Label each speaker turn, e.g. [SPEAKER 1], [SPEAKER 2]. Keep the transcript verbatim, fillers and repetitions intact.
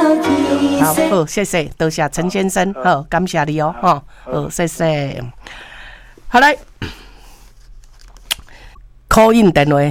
[SPEAKER 1] 好，好，谢谢，多谢陈先生，好，感谢你哦，哈，好，谢谢。好来，call in 电话。